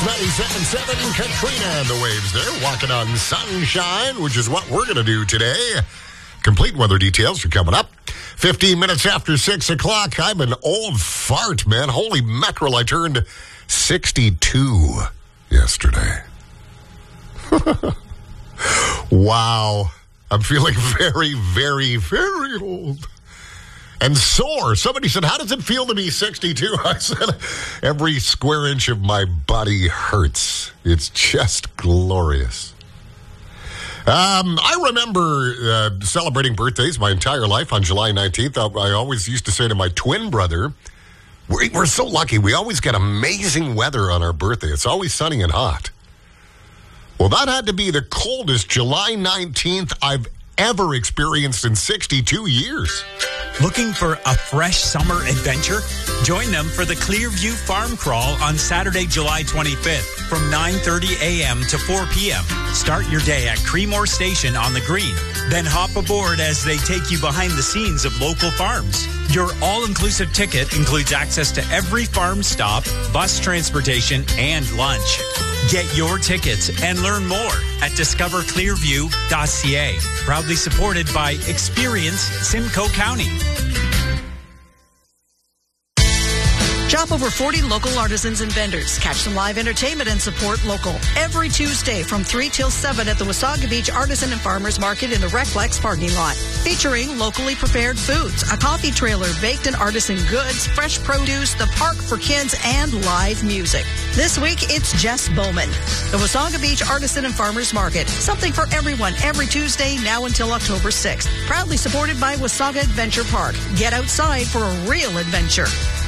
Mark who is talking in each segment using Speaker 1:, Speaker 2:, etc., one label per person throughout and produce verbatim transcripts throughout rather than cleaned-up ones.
Speaker 1: ninety-seven point seven, Katrina and the waves there, walking on sunshine, which is what we're going to do today. Complete weather details are coming up. fifteen minutes after six o'clock. I'm an old fart, man. Holy mackerel, I turned sixty-two yesterday. Wow. I'm feeling very, very, very old. And sore. Somebody said, how does it feel to be sixty-two? I said, every square inch of my body hurts. It's just glorious. Um, I remember uh, celebrating birthdays my entire life on July nineteenth. I, I always used to say to my twin brother, we're, we're so lucky. We always get amazing weather on our birthday. It's always sunny and hot. Well, that had to be the coldest July nineteenth I've ever experienced in sixty-two years.
Speaker 2: Looking for a fresh summer adventure? Join them for the Clearview Farm Crawl on Saturday, July twenty-fifth from nine thirty a.m. to four p.m. Start your day at Creemore Station on the Green. Then hop aboard as they take you behind the scenes of local farms. Your all-inclusive ticket includes access to every farm stop, bus transportation, and lunch. Get your tickets and learn more at discover clearview dot c a. Proudly supported by Experience Simcoe County.
Speaker 3: Shop over forty local artisans and vendors. Catch some live entertainment and support local. Every Tuesday from three till seven at the Wasaga Beach Artisan and Farmers Market in the Reclex parking lot. Featuring locally prepared foods, a coffee trailer, baked and artisan goods, fresh produce, the park for kids, and live music. This week, it's Jess Bowman. The Wasaga Beach Artisan and Farmers Market. Something for everyone every Tuesday now until October sixth. Proudly supported by Wasaga Adventure Park. Get outside for a real adventure.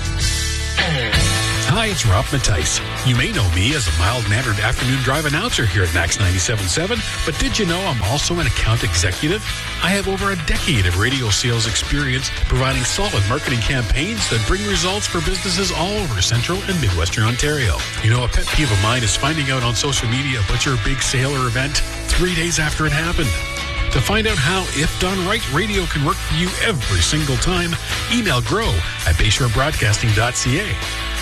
Speaker 4: Hi, it's Rob Mattice. You may know me as a mild-mannered afternoon drive announcer here at Max ninety-seven point seven, but did you know I'm also an account executive? I have over a decade of radio sales experience providing solid marketing campaigns that bring results for businesses all over Central and Midwestern Ontario. You know, a pet peeve of mine is finding out on social media about your big sale or event three days after it happened. To find out how, if done right, radio can work for you every single time, email grow at bayshore broadcasting dot c a.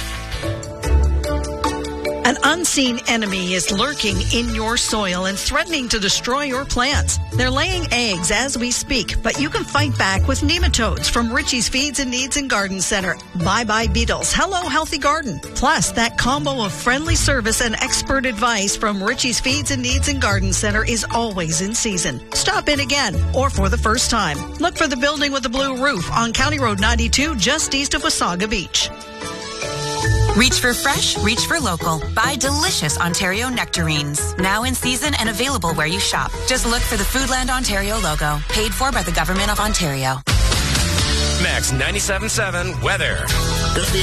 Speaker 3: An unseen enemy is lurking in your soil and threatening to destroy your plants. They're laying eggs as we speak, but you can fight back with nematodes from Richie's Feeds and Needs and Garden Center. Bye-bye beetles. Hello, Healthy Garden. Plus, that combo of friendly service and expert advice from Richie's Feeds and Needs and Garden Center is always in season. Stop in again, or for the first time. Look for the building with the blue roof on County Road ninety-two, just east of Wasaga Beach.
Speaker 5: Reach for fresh, reach for local. Buy delicious Ontario nectarines. Now in season and available where you shop. Just look for the Foodland Ontario logo. Paid for by the Government of Ontario.
Speaker 6: Max ninety-seven point seven weather.
Speaker 1: Going to be